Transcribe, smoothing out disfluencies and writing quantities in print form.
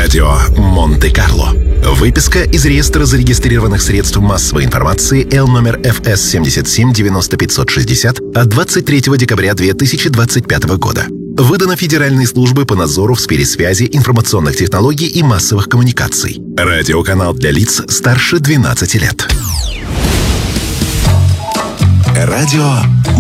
Радио Монте-Карло. Выписка из реестра зарегистрированных средств массовой информации Л номер ФС 77 90 560 от 23 декабря 2025 года. Выдано Федеральной службой по надзору в сфере связи, информационных технологий и массовых коммуникаций. Радиоканал для лиц старше 12 лет. Радио